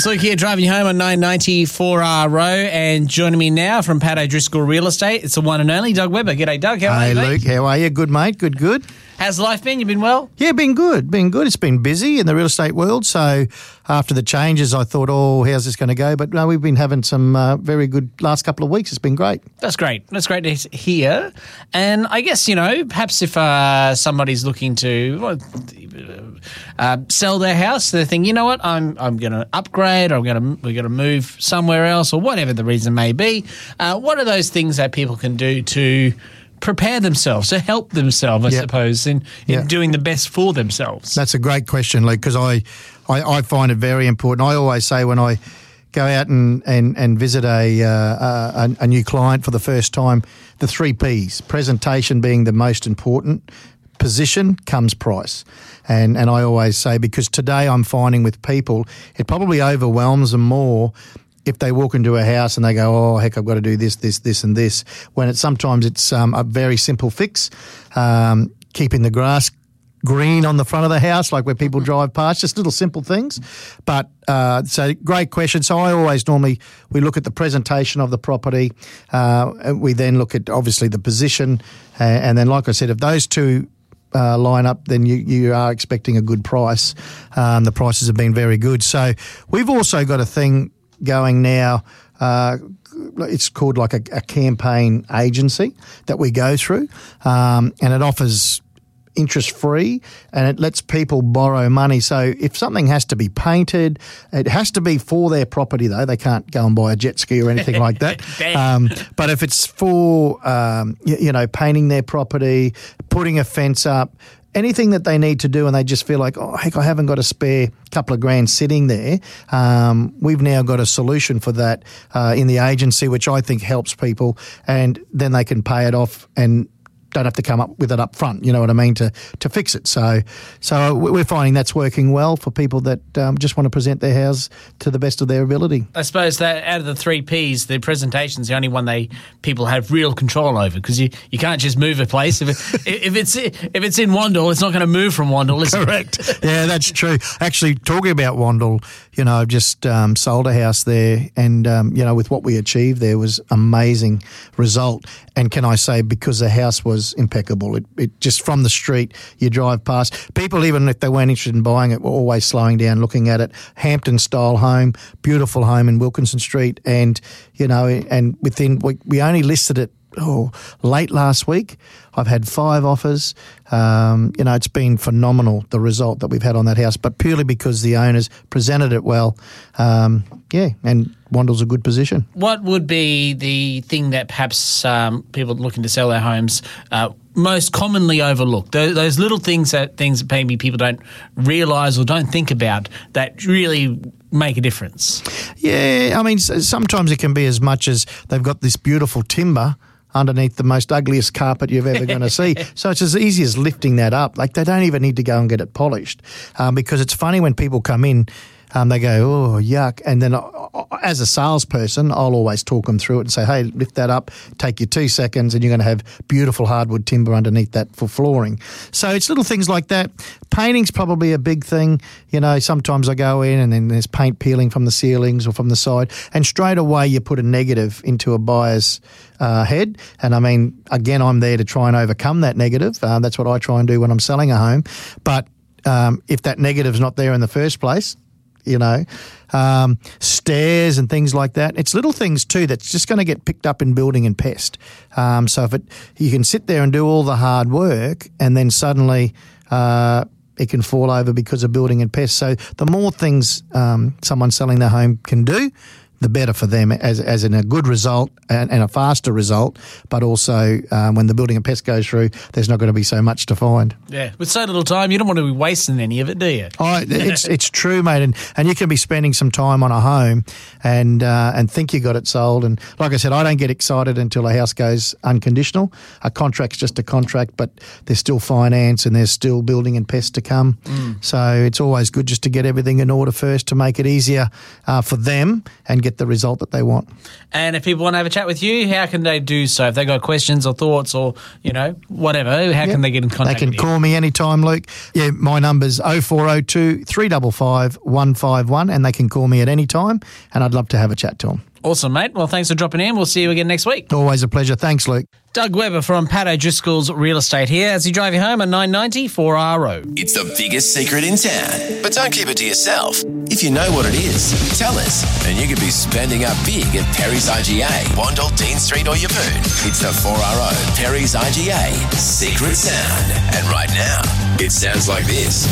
It's Luke here, driving you home on 990 4RO, and joining me now from Pat O'Driscoll Real Estate, it's the one and only Doug Webber. G'day, Doug. How are you, mate? Hey, Luke. How are you? Good, mate. Good. How's life been? You been well? Yeah, been good. It's been busy in the real estate world. So after the changes, I thought, how's this going to go? But no, we've been having some very good last couple of weeks. It's been great. That's great. That's great to hear. And I guess, perhaps if somebody's looking to sell their house, they're thinking, you know what, I'm going to upgrade, or we're going to move somewhere else, or whatever the reason may be. What are those things that people can do to prepare themselves, to help themselves, I suppose, in doing the best for themselves? That's a great question, Luke, because I find it very important. I always say when I go out and visit a new client for the first time, the 3 Ps, presentation being the most important, position comes price. And I always say, because today I'm finding with people, it probably overwhelms them more if they walk into a house and they go, oh, heck, I've got to do this, and this, when sometimes it's a very simple fix, keeping the grass green on the front of the house, like where people drive past, just little simple things. But so great question. So I always we look at the presentation of the property. We then look at obviously the position. And then, like I said, if those two line up, then you are expecting a good price. The prices have been very good. So we've also got a thing going now, it's called like a campaign agency that we go through, and it offers interest-free, and it lets people borrow money. So if something has to be painted, it has to be for their property, though. They can't go and buy a jet ski or anything like that. But if it's for, painting their property, putting a fence up, anything that they need to do, and they just feel like, oh, heck, I haven't got a spare couple of grand sitting there, we've now got a solution for that in the agency, which I think helps people, and then they can pay it off and don't have to come up with it up front, you know what I mean, to fix it. So we're finding that's working well for people that just want to present their house to the best of their ability. I suppose that out of the 3 Ps, the presentation's the only one people have real control over, because you can't just move a place. If it's in Wandle, it's not going to move from Wandle, is it? Correct. Yeah, that's true. Actually, talking about Wandle, I've just sold a house there, and with what we achieved there was amazing result. And can I say, because the house was impeccable, it just from the street you drive past, people, even if they weren't interested in buying it, were always slowing down looking at it. Hampton style home, beautiful home in Wilkinson Street, and and we only listed it late last week. I've had 5 offers. It's been phenomenal, the result that we've had on that house, but purely because the owners presented it well. And Wandle's a good position. What would be the thing that perhaps people looking to sell their homes most commonly overlook? Those little things that maybe people don't realise or don't think about that really make a difference. Yeah, I mean, sometimes it can be as much as they've got this beautiful timber underneath the most ugliest carpet you've ever going to see. So it's as easy as lifting that up. Like, they don't even need to go and get it polished, because it's funny when people come in, they go, oh, yuck. And then as a salesperson, I'll always talk them through it and say, hey, lift that up, take you 2 seconds, and you're going to have beautiful hardwood timber underneath that for flooring. So it's little things like that. Painting's probably a big thing. Sometimes I go in and then there's paint peeling from the ceilings or from the side, and straight away you put a negative into a buyer's head. And I mean, again, I'm there to try and overcome that negative. That's what I try and do when I'm selling a home. But if that negative's not there in the first place, stairs and things like that. It's little things too that's just going to get picked up in building and pest. So you can sit there and do all the hard work, and then suddenly it can fall over because of building and pest. So the more things someone selling their home can do, the better for them, as in a good result and a faster result, but also when the building and pest goes through, there's not going to be so much to find. Yeah, with so little time, you don't want to be wasting any of it, do you? It's true, mate, and you can be spending some time on a home and think you got it sold. And like I said, I don't get excited until a house goes unconditional. A contract's just a contract, but there's still finance and there's still building and pest to come. So it's always good just to get everything in order first to make it easier for them and get get the result that they want. And if people want to have a chat with you, how can they do so? If they got questions or thoughts or, whatever, how can they get in contact with you? They can call me anytime, Luke. Yeah, my number's 0402 355 151, and they can call me at any time, and I'd love to have a chat to them. Awesome, mate. Well, thanks for dropping in. We'll see you again next week. Always a pleasure. Thanks, Luke. Doug Weber from Pat O'Driscoll's Real Estate here as you drive you home on 990 4RO. It's the biggest secret in town, but don't keep it to yourself. If you know what it is, tell us, and you could be spending up big at Perry's IGA, Wandle, Dean Street or Yeppoon. It's the 4RO Perry's IGA Secret Sound. And right now, it sounds like this.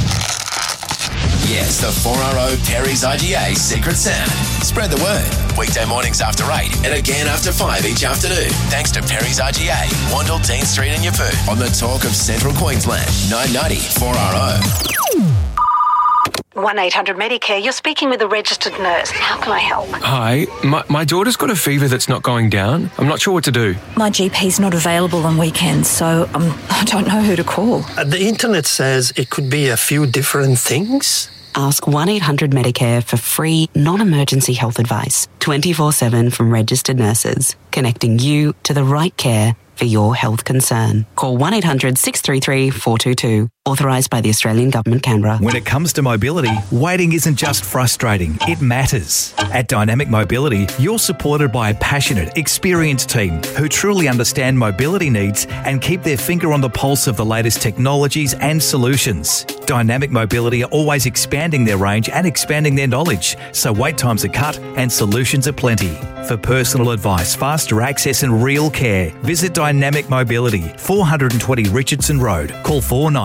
Yes, the 4RO Perry's IGA Secret Sound. Spread the word. Weekday mornings after 8 and again after 5 each afternoon. Thanks to Perry's IGA, Wandle, Dean Street and Yeppoon. On the Talk of Central Queensland, 990 4RO. 1-800-MEDICARE. You're speaking with a registered nurse. How can I help? Hi, my daughter's got a fever that's not going down. I'm not sure what to do. My GP's not available on weekends, so I don't know who to call. The internet says it could be a few different things. Ask 1-800-MEDICARE for free, non-emergency health advice, 24/7 from registered nurses, connecting you to the right care for your health concern. Call 1-800-633-422. Authorised by the Australian Government, Canberra. When it comes to mobility, waiting isn't just frustrating, it matters. At Dynamic Mobility, you're supported by a passionate, experienced team who truly understand mobility needs and keep their finger on the pulse of the latest technologies and solutions. Dynamic Mobility are always expanding their range and expanding their knowledge, so wait times are cut and solutions are plenty. For personal advice, faster access and real care, visit Dynamic Mobility, 420 Richardson Road. Call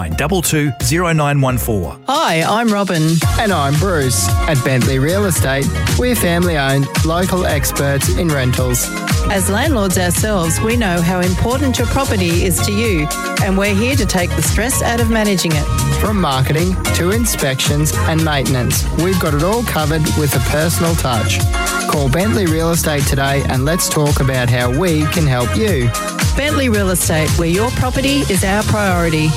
49220914. Hi, I'm Robin. And I'm Bruce. At Bentley Real Estate, we're family-owned, local experts in rentals. As landlords ourselves, we know how important your property is to you, and we're here to take the stress out of managing it. From marketing to inspections and maintenance, we've got it all covered with a personal touch. Call Bentley Real Estate today and let's talk about how we can help you. Bentley Real Estate, where your property is our priority.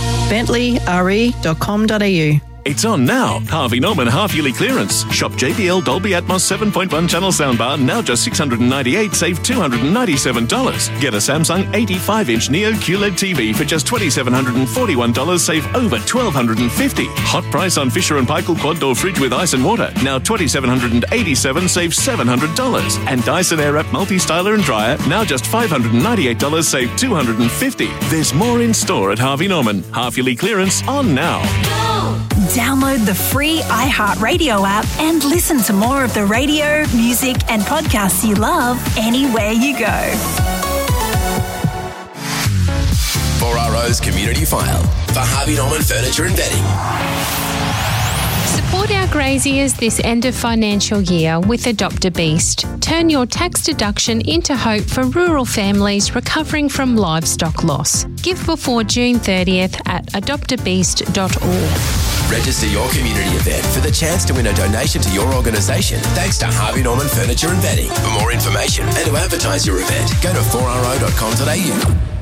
bentleyre.com.au. It's on now. Harvey Norman half-yearly clearance. Shop JBL Dolby Atmos 7.1 channel soundbar, now just $698, save $297. Get a Samsung 85-inch Neo QLED TV for just $2,741, save over $1,250. Hot price on Fisher & Paykel quad door fridge with ice and water, now $2,787, save $700. And Dyson Airwrap multi-styler and dryer, now just $598, save $250. There's more in store at Harvey Norman. Half-yearly clearance on now. Download the free iHeartRadio app and listen to more of the radio, music and podcasts you love anywhere you go. 4RO's Community File for Harvey Norman Furniture and Bedding. Support our graziers this end of financial year with Adopt a Beast. Turn your tax deduction into hope for rural families recovering from livestock loss. Give before June 30th at adoptabeast.org. Register your community event for the chance to win a donation to your organisation thanks to Harvey Norman Furniture and Bedding. For more information and to advertise your event, go to 4RO.com.au.